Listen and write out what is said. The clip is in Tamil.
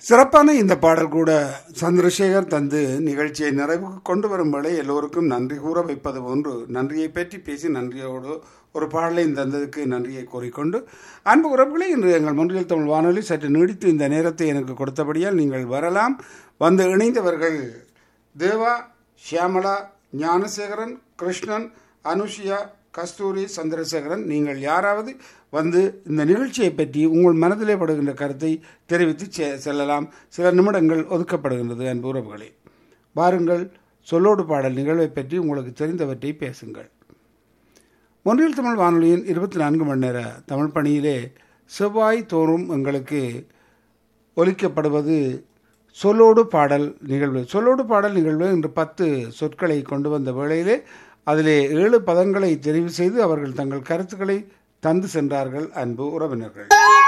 சிறப்பான இந்த பாடல் கூட சந்திரசேகர் தந்து நிகழ்ச்சியை நிறைவுக்கு கொண்டு வரும் வேளை எல்லோருக்கும் நன்றி கூற வைப்பது போன்று நன்றியை பற்றி பேசி நன்றியோடு ஒரு பாடலையும் தந்ததுக்கு நன்றியை கூறிக்கொண்டு அன்பு உறவுகளே, இன்று எங்கள் முன்றில் தமிழ் வானொலி சற்று நீடித்து இந்த நேரத்தை எனக்கு கொடுத்தபடியால் நீங்கள் வரலாம். வந்து இணைந்தவர்கள் தேவா, ஷியாமலா, ஞானசேகரன், கிருஷ்ணன், அனுஷியா, கஸ்தூரி, சந்திரசேகரன், நீங்கள் யாராவது வந்து இந்த நிகழ்ச்சியை பற்றி உங்கள் மனதிலே படுகின்ற கருத்தை தெரிவித்து செல்லலாம். சில நிமிடங்கள் ஒதுக்கப்படுகின்றது. அன்பு உறவுகளே, வாருங்கள், சொல்லோடு பாடல் நிகழ்வை பற்றி உங்களுக்கு தெரிந்தவற்றை பேசுங்கள். ஒன்றில் தமிழ் வானொலியின் 24 மணி நேர தமிழ் பணியிலே செவ்வாய் தோறும் எங்களுக்கு ஒலிக்கப்படுவது சொல்லோடு பாடல் நிகழ்வு. சொல்லோடு பாடல் நிகழ்வு இன்று 10 சொற்களை கொண்டு வந்த வேளையிலே அதிலே 7 பதங்களை தெரிவு செய்து அவர்கள் தங்கள் கருத்துக்களை தந்து சென்றார்கள். அன்பு உறவினர்கள்,